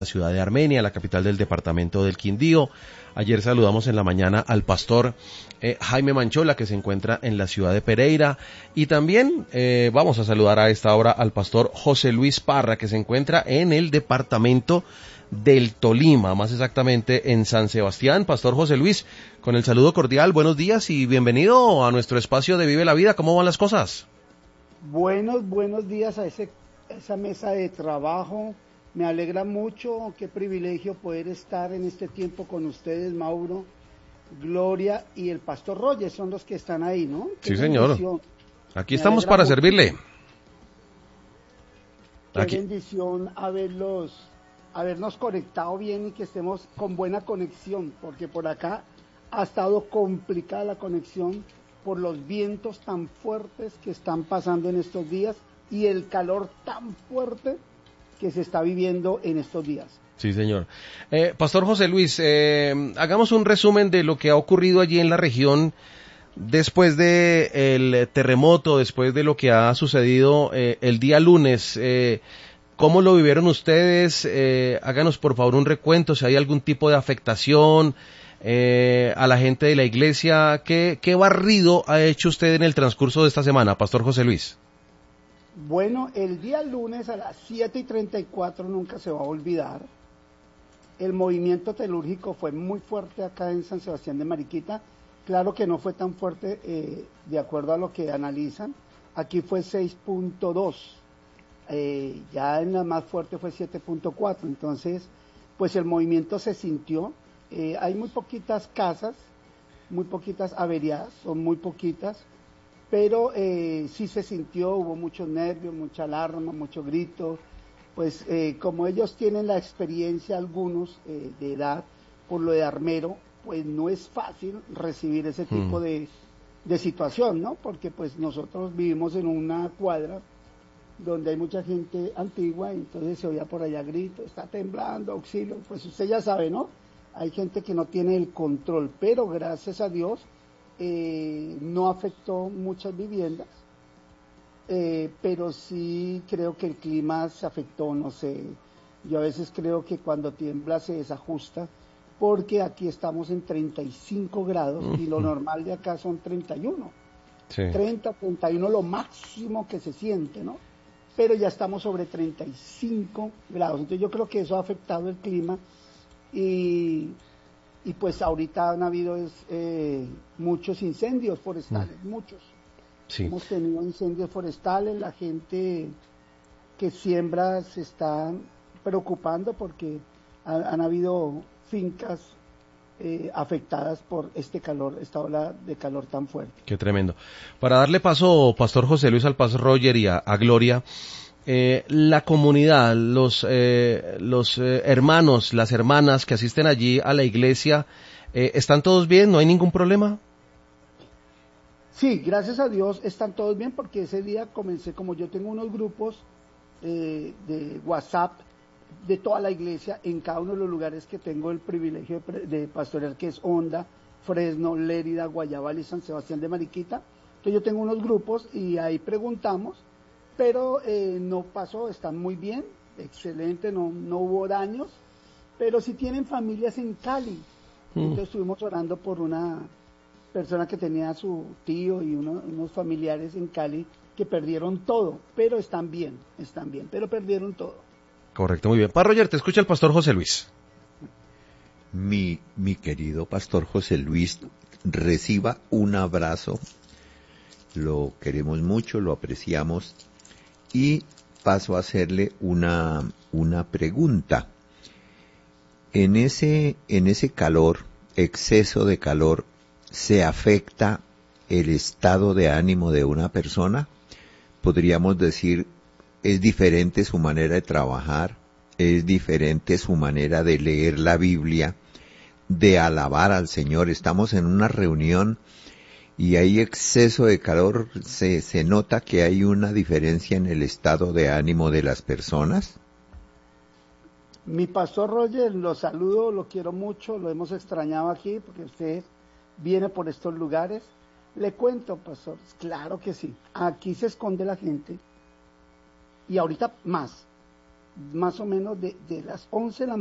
la ciudad de Armenia, la capital del departamento del Quindío. Ayer saludamos en la mañana al pastor Jaime Manchola, que se encuentra en la ciudad de Pereira, y también vamos a saludar a esta hora al pastor José Luis Parra, que se encuentra en el departamento del Tolima, más exactamente en San Sebastián. Pastor José Luis, con el saludo cordial, buenos días y bienvenido a nuestro espacio de Vive la Vida. ¿Cómo van las cosas? Buenos días a esa mesa de trabajo. Me alegra mucho, qué privilegio poder estar en este tiempo con ustedes, Mauro, Gloria y el pastor Roger, son los que están ahí, ¿no? Sí, señor. Aquí estamos para servirle. Qué bendición habernos conectado bien y que estemos con buena conexión, porque por acá ha estado complicada la conexión por los vientos tan fuertes que están pasando en estos días y el calor tan fuerte que se está viviendo en estos días. Sí, señor. Pastor José Luis, hagamos un resumen de lo que ha ocurrido allí en la región después del terremoto, después de lo que ha sucedido el día lunes. ¿Cómo lo vivieron ustedes? Háganos por favor un recuento, si hay algún tipo de afectación a la gente de la iglesia. ¿Qué barrido ha hecho usted en el transcurso de esta semana, Pastor José Luis? Bueno, el día lunes a las 7:34 nunca se va a olvidar. El movimiento telúrgico fue muy fuerte acá en San Sebastián de Mariquita. Claro que no fue tan fuerte de acuerdo a lo que analizan. Aquí fue 6.2. Ya en la más fuerte fue 7.4. Entonces, pues el movimiento se sintió. Hay muy poquitas casas, muy poquitas averiadas, son muy poquitas. Pero sí se sintió, hubo muchos nervios, mucha alarma, mucho grito, pues como ellos tienen la experiencia algunos de edad por lo de armero, pues no es fácil recibir ese tipo de situación, ¿no? Porque pues nosotros vivimos en una cuadra donde hay mucha gente antigua, entonces se oía por allá grito, está temblando, auxilio, pues usted ya sabe, ¿no? Hay gente que no tiene el control, pero gracias a Dios no afectó muchas viviendas, pero sí creo que el clima se afectó, no sé, yo a veces creo que cuando tiembla se desajusta, porque aquí estamos en 35 grados y lo normal de acá son 31, sí. 30, 31 lo máximo que se siente, ¿no? Pero ya estamos sobre 35 grados, entonces yo creo que eso ha afectado el clima y pues ahorita han habido muchos incendios forestales, muchos. Sí. Hemos tenido incendios forestales, la gente que siembra se está preocupando porque han habido fincas afectadas por esta ola de calor tan fuerte. Qué tremendo. Para darle paso, Pastor José Luis, al Pastor Roger y a Gloria, la comunidad, los hermanos, las hermanas que asisten allí a la iglesia, ¿están todos bien? ¿No hay ningún problema? Sí, gracias a Dios están todos bien, porque ese día comencé, como yo tengo unos grupos de WhatsApp de toda la iglesia, en cada uno de los lugares que tengo el privilegio de pastorear, que es Honda, Fresno, Lérida, Guayabal y San Sebastián de Mariquita. Entonces yo tengo unos grupos y ahí preguntamos, pero no pasó, están muy bien, excelente, no hubo daños, pero sí tienen familias en Cali. Entonces estuvimos orando por una persona que tenía a su tío y unos familiares en Cali que perdieron todo, pero están bien, pero perdieron todo. Correcto, muy bien. Roger, te escucha el Pastor José Luis. Mi querido Pastor José Luis, reciba un abrazo, lo queremos mucho, lo apreciamos, y paso a hacerle una pregunta. En ese calor, exceso de calor, ¿se afecta el estado de ánimo de una persona? Podríamos decir, ¿es diferente su manera de trabajar? ¿Es diferente su manera de leer la Biblia? ¿De alabar al Señor? Estamos en una reunión y hay exceso de calor, ¿se nota que hay una diferencia en el estado de ánimo de las personas? Mi pastor Roger, lo saludo, lo quiero mucho, lo hemos extrañado aquí porque usted viene por estos lugares. Le cuento, pastor, claro que sí, aquí se esconde la gente y ahorita más. más o menos de las 11 de la